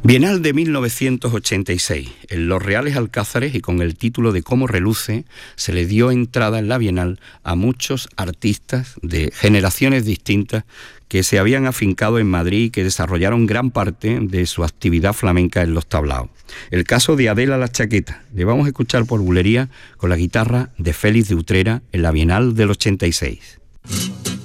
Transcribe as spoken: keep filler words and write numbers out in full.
Bienal de mil novecientos ochenta y seis. En los Reales Alcázares y con el título de Cómo reluce, se le dio entrada en la Bienal a muchos artistas de generaciones distintas que se habían afincado en Madrid y que desarrollaron gran parte de su actividad flamenca en los tablaos. El caso de Adela La Chaqueta. Le vamos a escuchar por bulería con la guitarra de Félix de Utrera en la Bienal del ochenta y seis.